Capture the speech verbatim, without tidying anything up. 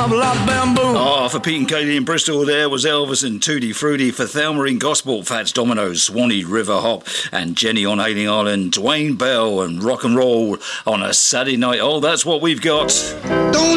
double up bamboo. Oh, for Pete and Katie in Bristol, there was Elvis and Tutti Frutti. For Thelma in Gosport, Fats Dominoes, Swanee River Hop, and Jenny on Hailing Island, Dwayne Bell and Rock and Roll on a Saturday night. Oh, that's what we've got. Don't